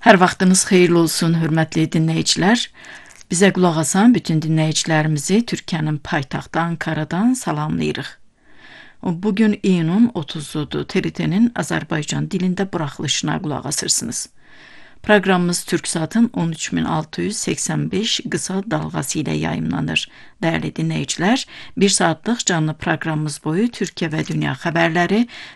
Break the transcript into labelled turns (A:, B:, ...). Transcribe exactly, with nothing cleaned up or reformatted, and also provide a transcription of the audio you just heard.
A: Hər vaxtınız xeyirli olsun, hörmətli dinləyicilər. Bizə qulaq asan bütün dinləyicilərimizi Türkiyənin paytaxtı Ankaradan salamlayırıq. Bugün iyunun otuzuncusudur. T R T'nin Azərbaycan dilində buraxılışına qulaq asırsınız. Proqramımız Türksatın on üç min altı yüz səksən beş qısa dalğası ilə yayımlanır. Dəyərli dinləyicilər, bir saatlıq canlı proqramımız boyu Türkiyə və dünya xəbərləri,